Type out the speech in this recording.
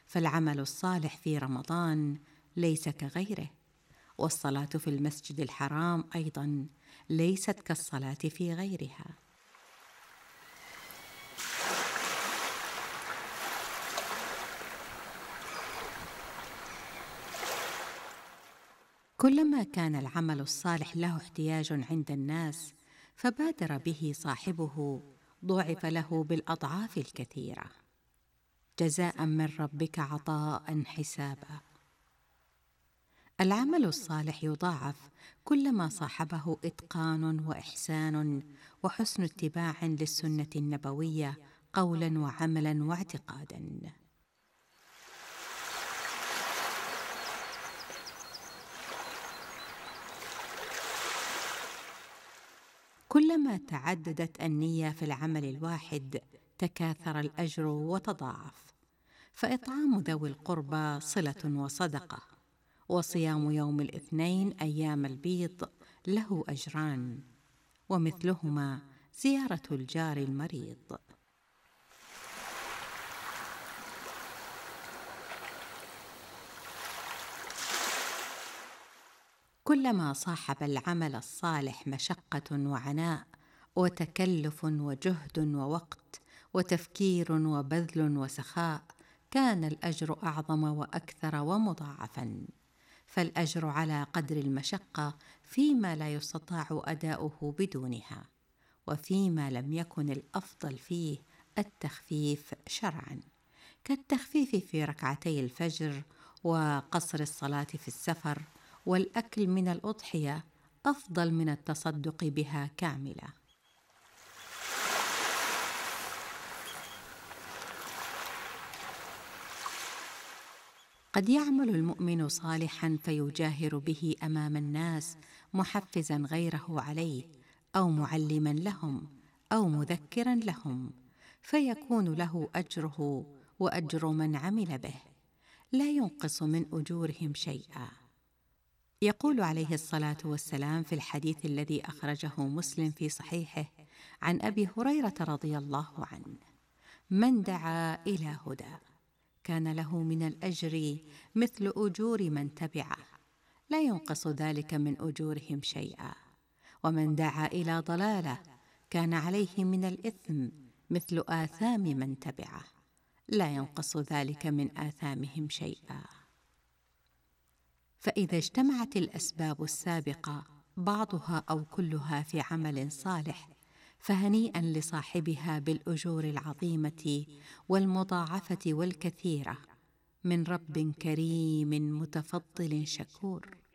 فالعمل الصالح في رمضان ليس كغيره، والصلاة في المسجد الحرام أيضا ليست كالصلاة في غيرها. كلما كان العمل الصالح له احتياج عند الناس فبادر به صاحبه ضُعف له بالأضعاف الكثيرة، جزاء من ربك عطاء حسابا. العمل الصالح يضاعف كلما صاحبه إتقان وإحسان وحسن اتباع للسنة النبوية قولا وعملا واعتقادا. كلما تعددت النية في العمل الواحد تكاثر الأجر وتضاعف، فإطعام ذوي القربى صلة وصدقة، وصيام يوم الاثنين أيام البيض له أجران، ومثلهما زيارة الجار المريض. كلما صاحب العمل الصالح مشقة وعناء وتكلف وجهد ووقت وتفكير وبذل وسخاء كان الأجر أعظم وأكثر ومضاعفا، فالأجر على قدر المشقة فيما لا يستطاع أداؤه بدونها، وفيما لم يكن الأفضل فيه التخفيف شرعا، كالتخفيف في ركعتي الفجر وقصر الصلاة في السفر، والأكل من الأضحية أفضل من التصدق بها كاملة. قد يعمل المؤمن صالحا فيجاهر به أمام الناس محفزا غيره عليه أو معلما لهم أو مذكرا لهم، فيكون له أجره وأجر من عمل به، لا ينقص من أجورهم شيئا. يقول عليه الصلاة والسلام في الحديث الذي أخرجه مسلم في صحيحه عن أبي هريرة رضي الله عنه: من دعا إلى هدى كان له من الأجر مثل أجور من تبعه، لا ينقص ذلك من أجورهم شيئا، ومن دعا إلى ضلالة كان عليه من الإثم مثل آثام من تبعه، لا ينقص ذلك من آثامهم شيئا. فإذا اجتمعت الأسباب السابقة بعضها أو كلها في عمل صالح فهنيئا لصاحبها بالأجور العظيمة والمضاعفة والكثيرة من رب كريم متفضل شكور.